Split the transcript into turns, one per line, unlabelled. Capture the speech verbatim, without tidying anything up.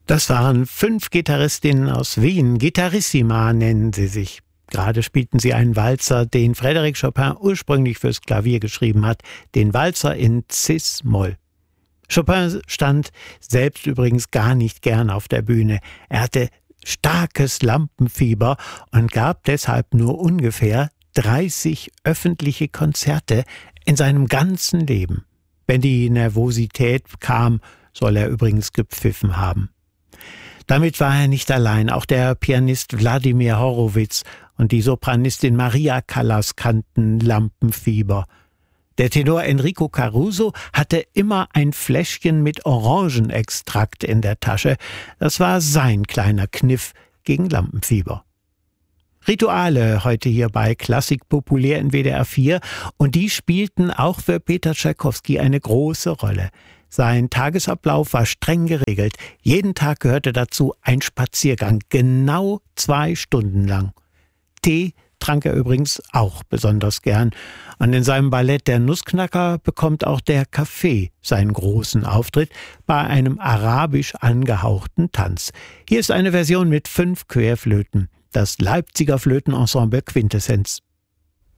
Das waren fünf Gitarristinnen aus Wien. Gitarrissima nennen sie sich. Gerade spielten sie einen Walzer, den Frédéric Chopin ursprünglich fürs Klavier geschrieben hat, den Walzer in Cis-Moll. Chopin stand selbst übrigens gar nicht gern auf der Bühne. Er hatte starkes Lampenfieber und gab deshalb nur ungefähr dreißig öffentliche Konzerte in seinem ganzen Leben. Wenn die Nervosität kam, soll er übrigens gepfiffen haben. Damit war er nicht allein. Auch der Pianist Wladimir Horowitz und die Sopranistin Maria Callas kannten Lampenfieber. Der Tenor Enrico Caruso hatte immer ein Fläschchen mit Orangenextrakt in der Tasche. Das war sein kleiner Kniff gegen Lampenfieber. Rituale heute hier bei Klassik populär in W D R vier und die spielten auch für Peter Tschaikowski eine große Rolle. Sein Tagesablauf war streng geregelt. Jeden Tag gehörte dazu ein Spaziergang, genau zwei Stunden lang. Tee trank er übrigens auch besonders gern. Und in seinem Ballett Der Nussknacker bekommt auch der Kaffee seinen großen Auftritt bei einem arabisch angehauchten Tanz. Hier ist eine Version mit fünf Querflöten, das Leipziger Flötenensemble Quintessenz.